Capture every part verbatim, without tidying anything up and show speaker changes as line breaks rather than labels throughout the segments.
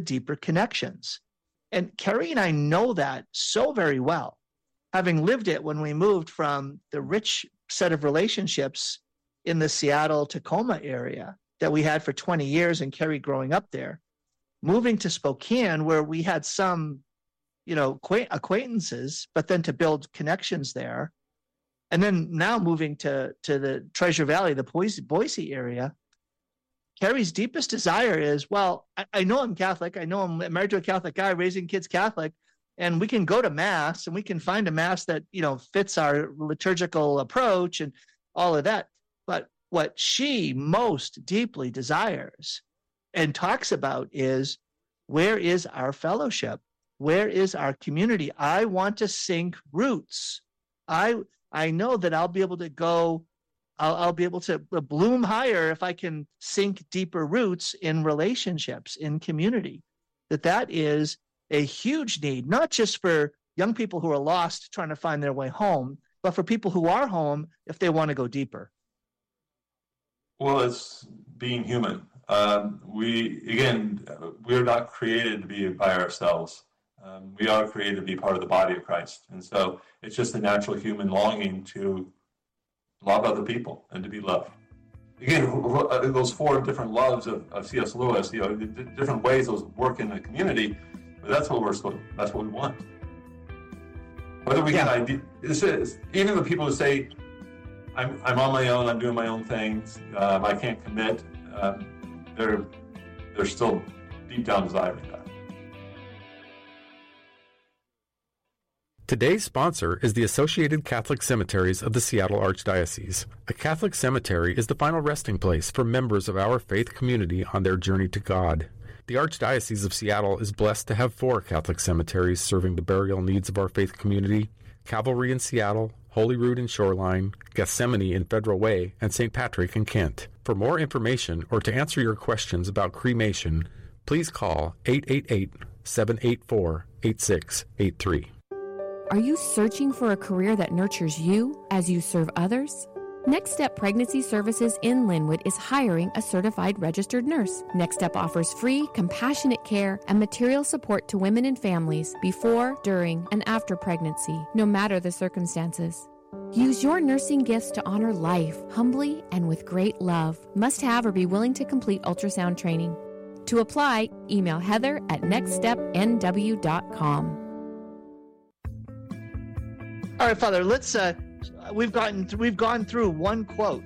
deeper connections. And Carrie and I know that so very well, having lived it when we moved from the rich set of relationships in the Seattle, Tacoma area that we had for twenty years, and Carrie growing up there, moving to Spokane, where we had some, you know, acquaintances, but then to build connections there. And then now moving to, to the Treasure Valley, the Boise, Boise area, Carrie's deepest desire is, well, I, I know I'm Catholic. I know I'm married to a Catholic guy, raising kids Catholic, and we can go to Mass and we can find a Mass that, you know, fits our liturgical approach and all of that. But what she most deeply desires and talks about is, where is our fellowship? Where is our community? I want to sink roots. I I know that I'll be able to go, I'll, I'll be able to bloom higher if I can sink deeper roots in relationships, in community. That that is a huge need, not just for young people who are lost trying to find their way home, but for people who are home if they want to go deeper.
Well, it's being human. Um, we, again, we're not created to be by ourselves. Um, we are created to be part of the body of Christ. And so it's just a natural human longing to love other people and to be loved. Again, those four different loves of, of C S Lewis, you know, different ways those work in the community, but that's what we're supposed, that's what we want. Whether we yeah. can idea, this is, even the people who say, I'm, I'm on my own, I'm doing my own things, um, I can't commit, um, they're, they're still deep down desiring that.
Today's sponsor is the Associated Catholic Cemeteries of the Seattle Archdiocese. A Catholic cemetery is the final resting place for members of our faith community on their journey to God. The Archdiocese of Seattle is blessed to have four Catholic cemeteries serving the burial needs of our faith community: Calvary in Seattle, Holyrood in Shoreline, Gethsemane in Federal Way, and Saint Patrick in Kent. For more information or to answer your questions about cremation, please call eight eight eight, seven eight four, eight six eight three.
Are you searching for a career that nurtures you as you serve others? Next Step Pregnancy Services in Linwood is hiring a certified registered nurse. Next Step offers free, compassionate care and material support to women and families before, during, and after pregnancy, no matter the circumstances. Use your nursing gifts to honor life, humbly and with great love. Must have or be willing to complete ultrasound training. To apply, email Heather at next step n w dot com.
All right, Father, let's, uh, we've gotten, th- we've gone through one quote.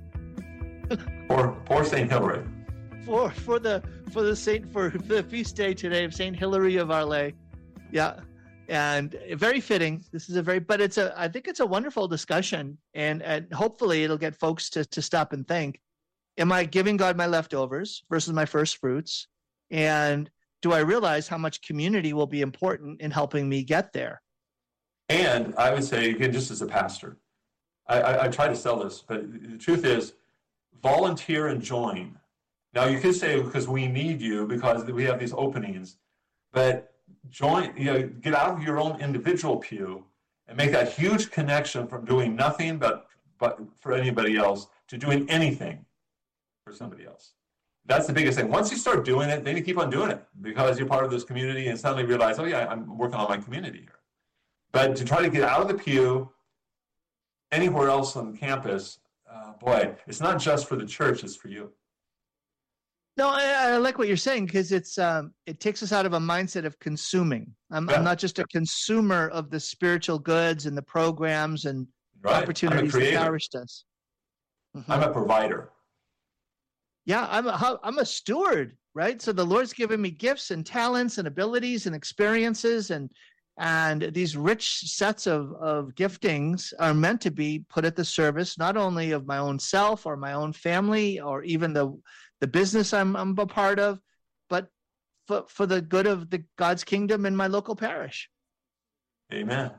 For, for Saint Hilary.
For, for the, for the Saint, for the feast day today of Saint Hilary of Arles. Yeah. And very fitting. This is a very, but it's a, I think it's a wonderful discussion, and, and hopefully it'll get folks to, to stop and think, am I giving God my leftovers versus my first fruits? And do I realize how much community will be important in helping me get there?
And I would say, again, just as a pastor, I, I, I try to sell this, but the truth is, volunteer and join. Now, you could say, because we need you, because we have these openings, but join, you know, get out of your own individual pew and make that huge connection from doing nothing but, but for anybody else to doing anything for somebody else. That's the biggest thing. Once you start doing it, then you keep on doing it because you're part of this community and suddenly realize, oh yeah, I'm working on my community here. But to try to get out of the pew anywhere else on campus, uh, boy, it's not just for the church, it's for you.
No, I, I like what you're saying, because it's um, it takes us out of a mindset of consuming. I'm, yeah. I'm not just a consumer of the spiritual goods and the programs and right. opportunities that parish does. Mm-hmm.
I'm a provider.
Yeah, I'm a, I'm a steward, right? So the Lord's given me gifts and talents and abilities and experiences, and and these rich sets of, of giftings are meant to be put at the service not only of my own self or my own family or even the the business I'm, I'm a part of, but for, for the good of the God's kingdom in my local parish.
Amen.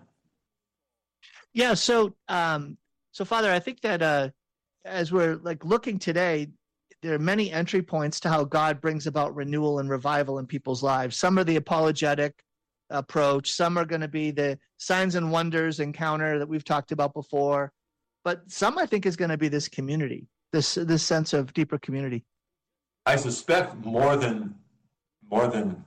Yeah. So, um, so Father, I think that uh, as we're like looking today, there are many entry points to how God brings about renewal and revival in people's lives. Some are the apologetic approach. Some are going to be the signs and wonders encounter that we've talked about before. But some, I think, is going to be this community, this this sense of deeper community.
I suspect more than more than